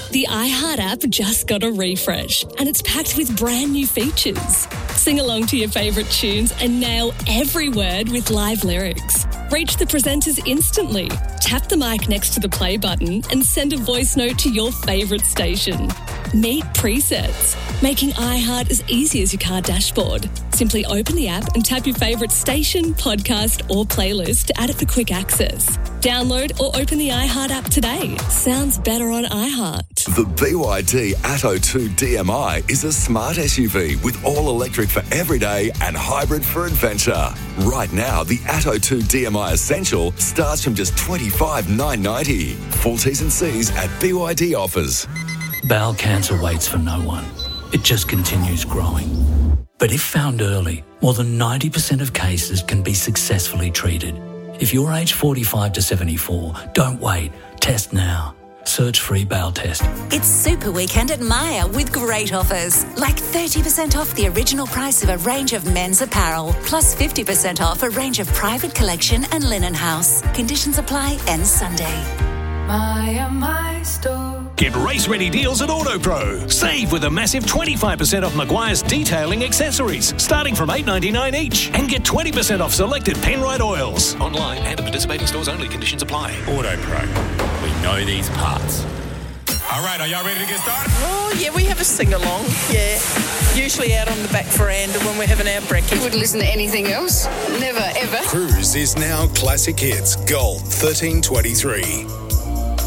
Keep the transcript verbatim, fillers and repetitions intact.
The iHeart app just got a refresh and it's packed with brand new features. Sing along to your favourite tunes and nail every word with live lyrics. Reach the presenters instantly. Tap the mic next to the play button and send a voice note to your favourite station. Meet presets, making iHeart as easy as your car dashboard. Simply open the app and tap your favourite station, podcast or playlist to add it for quick access. Download or open the iHeart app today. Sounds better on iHeart. The B Y D Atto two D M I is a smart S U V with all electric for everyday and hybrid for adventure. Right now, the Atto two D M I Essential starts from just twenty-five thousand nine hundred ninety dollars. Full T's and C's at B Y D offers. Bowel cancer waits for no one. It just continues growing. But if found early, more than ninety percent of cases can be successfully treated. If you're aged forty-five to seventy-four, don't wait. Test now. Search free bowel test. It's Super Weekend at Myer with great offers, like thirty percent off the original price of a range of men's apparel, plus fifty percent off a range of private collection and linen house. Conditions apply, ends Sunday. Myer, my store. Get race-ready deals at AutoPro. Save with a massive twenty-five percent off Maguire's detailing accessories, starting from eight dollars ninety-nine each. And get twenty percent off selected Penrite oils. Online and at participating stores only. Conditions apply. AutoPro. We know these parts. All right, are y'all ready to get started? Oh, yeah, we have a sing-along, yeah. Usually out on the back veranda when we're having our brekkie. You wouldn't listen to anything else? Never, ever. Cruise is now Classic Hits Gold thirteen twenty-three.